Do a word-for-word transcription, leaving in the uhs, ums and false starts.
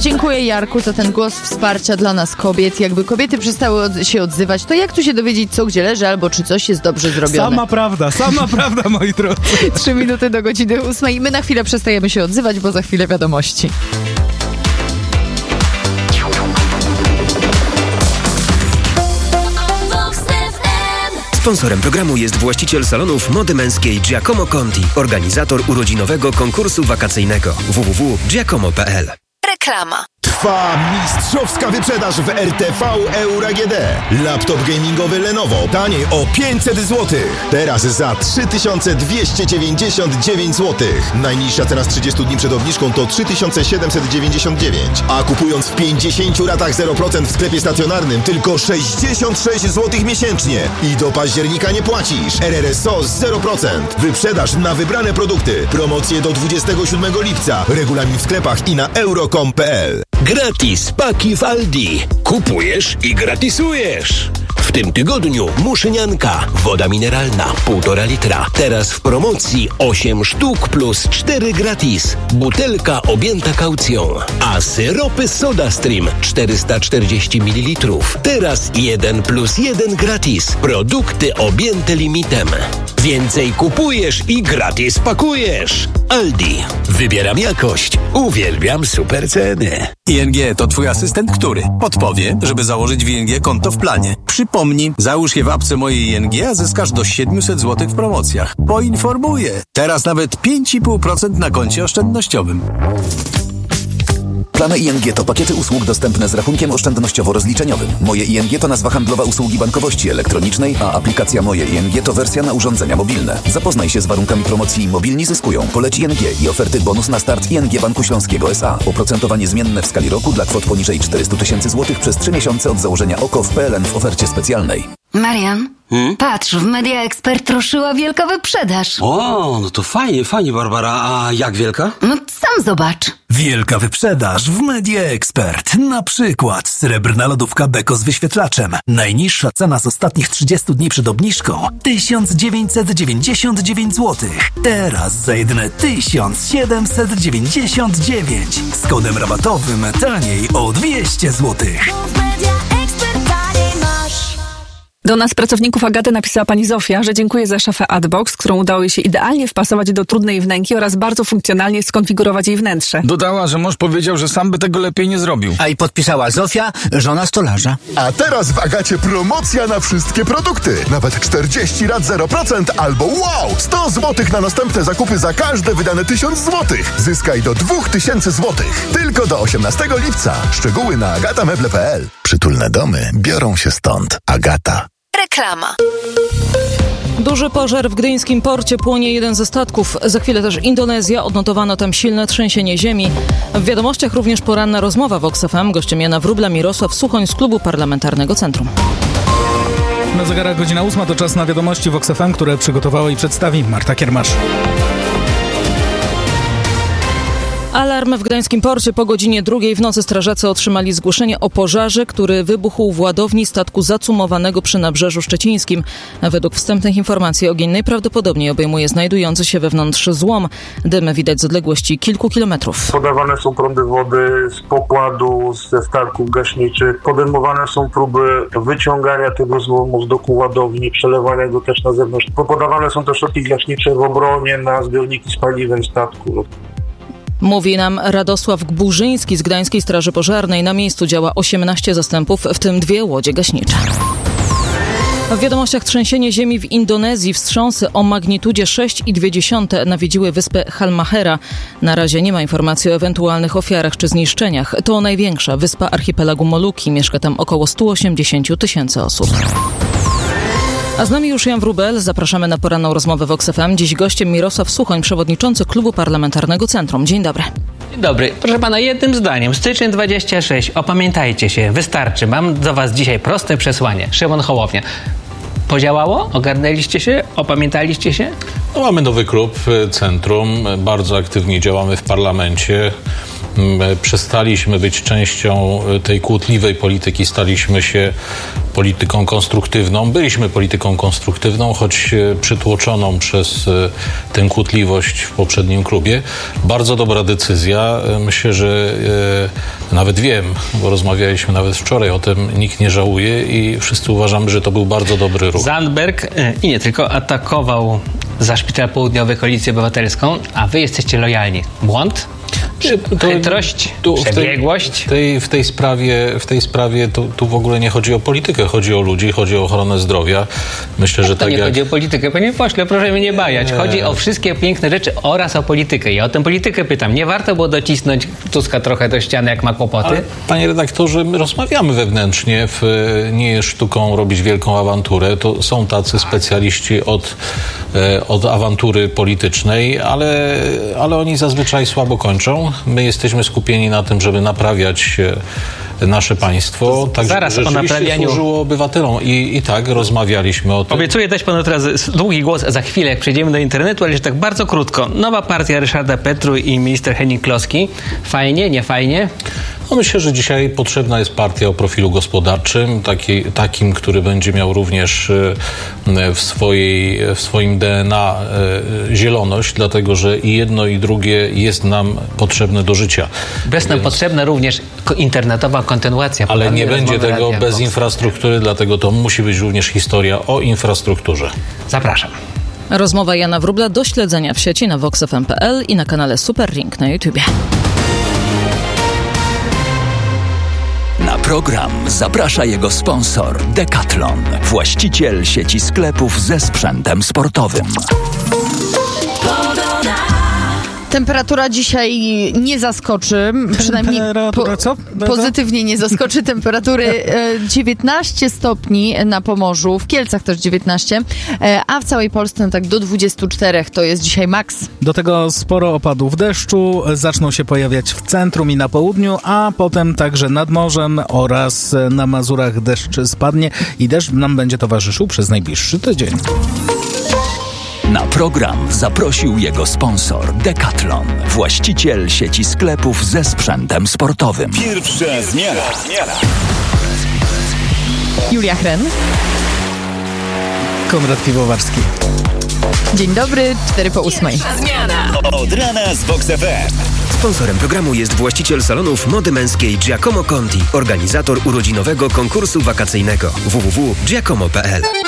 Dziękuję, Jarku, za ten głos wsparcia dla nas kobiet. Jakby kobiety przestały od- się odzywać, to jak tu się dowiedzieć, co gdzie leży, albo czy coś jest dobrze zrobione? Sama prawda, sama prawda, moi drodzy. Trzy minuty do godziny ósmej. My na chwilę przestajemy się odzywać, bo za chwilę wiadomości. Sponsorem programu jest właściciel salonów mody męskiej Giacomo Conti, organizator urodzinowego konkursu wakacyjnego w w w kropka giacomo kropka p l. Reklama. Trwa mistrzowska wyprzedaż w R T V Euro A G D. Laptop gamingowy Lenovo taniej o pięćset złotych. Teraz za trzy tysiące dwieście dziewięćdziesiąt dziewięć złotych. Najniższa cena z trzydziestu dni przed obniżką to trzy tysiące siedemset dziewięćdziesiąt dziewięć. A kupując w pięćdziesięciu ratach zero procent w sklepie stacjonarnym tylko sześćdziesiąt sześć złotych miesięcznie. I do października nie płacisz. R R S O z zero procent. Wyprzedaż na wybrane produkty. Promocje do dwudziestego siódmego lipca. Regulamin w sklepach i na euro kropka com kropka p l. Gratis paki w Aldi. Kupujesz i gratisujesz. W tym tygodniu muszynianka, woda mineralna, półtora litra. Teraz w promocji osiem sztuk plus cztery gratis. Butelka objęta kaucją. A syropy SodaStream czterysta czterdzieści mililitrów. Teraz jeden plus jeden gratis. Produkty objęte limitem. Więcej kupujesz i gratis pakujesz. Aldi. Wybieram jakość. Uwielbiam super ceny. I N G to twój asystent, który podpowie, żeby założyć w I N G konto w planie. Przypomnij, załóż je w apce mojej I N G, a zyskasz do siedemset złotych w promocjach. Poinformuję. Teraz nawet pięć i pół procent na koncie oszczędnościowym. Plany I N G to pakiety usług dostępne z rachunkiem oszczędnościowo-rozliczeniowym. Moje I N G to nazwa handlowa usługi bankowości elektronicznej, a aplikacja Moje I N G to wersja na urządzenia mobilne. Zapoznaj się z warunkami promocji Mobilni zyskują. Poleć I N G i oferty bonus na start I N G Banku Śląskiego S A. Oprocentowanie zmienne w skali roku dla kwot poniżej czterysta tysięcy złotych przez trzy miesiące od założenia O K O w P L N w ofercie specjalnej. Marian, hmm? patrz, w Media Expert ruszyła wielka wyprzedaż. O, no to fajnie, fajnie, Barbara. A jak wielka? No sam zobacz. Wielka wyprzedaż w Media Expert. Na przykład srebrna lodówka Beko z wyświetlaczem. Najniższa cena z ostatnich trzydziestu dni przed obniżką tysiąc dziewięćset dziewięćdziesiąt dziewięć złotych. Teraz za jedyne tysiąc siedemset dziewięćdziesiąt dziewięć. Z kodem rabatowym taniej o dwieście złotych. Do nas, pracowników Agaty, napisała pani Zofia, że dziękuję za szafę Adbox, którą udało jej się idealnie wpasować do trudnej wnęki oraz bardzo funkcjonalnie skonfigurować jej wnętrze. Dodała, że mąż powiedział, że sam by tego lepiej nie zrobił. A i podpisała Zofia, żona stolarza. A teraz w Agacie promocja na wszystkie produkty. Nawet czterdzieści rat zero procent albo wow! sto złotych na następne zakupy za każde wydane tysiąc złotych. Zyskaj do dwa tysiące złotych. Tylko do osiemnastego lipca. Szczegóły na agatameble kropka p l. Przytulne domy biorą się stąd. Agata. Reklama. Duży pożar w gdyńskim porcie, płonie jeden ze statków. Za chwilę też Indonezja, odnotowano tam silne trzęsienie ziemi. W wiadomościach również poranna rozmowa w Vox F M. Gościem Jana Wróbla, Mirosław Suchoń z Klubu Parlamentarnego Centrum. Na zegarach godzina ósma, to czas na wiadomości Vox F M, które przygotowała i przedstawi Marta Kiermasz. Alarm w gdańskim porcie. Po godzinie drugiej w nocy strażacy otrzymali zgłoszenie o pożarze, który wybuchł w ładowni statku zacumowanego przy Nabrzeżu Szczecińskim. Według wstępnych informacji ogień najprawdopodobniej obejmuje znajdujący się wewnątrz złom. Dym widać z odległości kilku kilometrów. Podawane są prądy wody z pokładu, ze statków gaśniczych. Podejmowane są próby wyciągania tego złomu z doku ładowni, przelewania go też na zewnątrz. Podawane są też środki gaśnicze w obronie na zbiorniki z paliwem statku. Mówi nam Radosław Gburzyński z Gdańskiej Straży Pożarnej. Na miejscu działa osiemnaście zastępów, w tym dwie łodzie gaśnicze. W wiadomościach trzęsienie ziemi w Indonezji. Wstrząsy o magnitudzie sześć i dwie dziesiąte nawiedziły wyspę Halmahera. Na razie nie ma informacji o ewentualnych ofiarach czy zniszczeniach. To największa wyspa archipelagu Moluki. Mieszka tam około sto osiemdziesiąt tysięcy osób. A z nami już Jan Wróbel. Zapraszamy na poranną rozmowę w Vox F M. Dziś gościem Mirosław Suchoń, przewodniczący Klubu Parlamentarnego Centrum. Dzień dobry. Dzień dobry. Proszę pana, jednym zdaniem. Styczeń dwudziesty szósty. Opamiętajcie się. Wystarczy. Mam do was dzisiaj proste przesłanie. Szymon Hołownia. Podziałało? Ogarnęliście się? Opamiętaliście się? No, mamy nowy klub Centrum. Bardzo aktywnie działamy w parlamencie. Przestaliśmy być częścią tej kłótliwej polityki, staliśmy się polityką konstruktywną. Byliśmy polityką konstruktywną, choć przytłoczoną przez tę kłótliwość w poprzednim klubie. Bardzo dobra decyzja. Myślę, że e, nawet wiem, bo rozmawialiśmy nawet wczoraj o tym, nikt nie żałuje i wszyscy uważamy, że to był bardzo dobry ruch. Zandberg e, i nie tylko atakował za Szpital Południowy Koalicję Obywatelską, a wy jesteście lojalni. Błąd? Chytrość, przebiegłość. W tej, w tej sprawie, w tej sprawie tu, tu w ogóle nie chodzi o politykę, chodzi o ludzi, chodzi o ochronę zdrowia. Myślę, że to tak nie jak... chodzi o politykę, panie pośle, proszę mnie nie bajać. Nie. Chodzi o wszystkie piękne rzeczy oraz o politykę. Ja o tę politykę pytam. Nie warto było docisnąć Tuska trochę do ściany, jak ma kłopoty? Ale, panie redaktorze, my rozmawiamy wewnętrznie. W, nie jest sztuką robić wielką awanturę. To są tacy specjaliści od, od awantury politycznej, ale, ale oni zazwyczaj słabo kończą. My jesteśmy skupieni na tym, żeby naprawiać nasze państwo, tak zaraz żeby o naprawianiu służyło obywatelom. I, I tak rozmawialiśmy o tym. Obiecuję dać panu teraz długi głos za chwilę, jak przejdziemy do internetu, ale jeszcze tak bardzo krótko. Nowa partia Ryszarda Petru i minister Henning Kloski. Fajnie, nie fajnie? No myślę, że dzisiaj potrzebna jest partia o profilu gospodarczym, taki, takim, który będzie miał również w, swojej, w swoim D N A zieloność, dlatego że i jedno, i drugie jest nam potrzebne do życia. Bez nam potrzebna również internetowa kontynuacja. Ale nie będzie tego Radia bez Vox. infrastruktury, dlatego to musi być również historia o infrastrukturze. Zapraszam. Rozmowa Jana Wróbla do śledzenia w sieci na vox f m kropka p l i na kanale Super Ring na YouTubie. Na program zaprasza jego sponsor Decathlon, właściciel sieci sklepów ze sprzętem sportowym. Temperatura dzisiaj nie zaskoczy, przynajmniej po, co? pozytywnie nie zaskoczy. Temperatury dziewiętnaście stopni na Pomorzu, w Kielcach też dziewiętnaście, a w całej Polsce tak do dwudziestu czterech to jest dzisiaj maks. Do tego sporo opadów deszczu zaczną się pojawiać w centrum i na południu, a potem także nad morzem oraz na Mazurach deszcz spadnie i deszcz nam będzie towarzyszył przez najbliższy tydzień. Na program zaprosił jego sponsor Decathlon, właściciel sieci sklepów ze sprzętem sportowym. Pierwsza zmiana. Julia Hren. Konrad Piwowarski. Dzień dobry, cztery po ósmej. Od rana z Vox F M. Sponsorem programu jest właściciel salonów mody męskiej Giacomo Conti, organizator urodzinowego konkursu wakacyjnego w w w kropka giacomo kropka p l.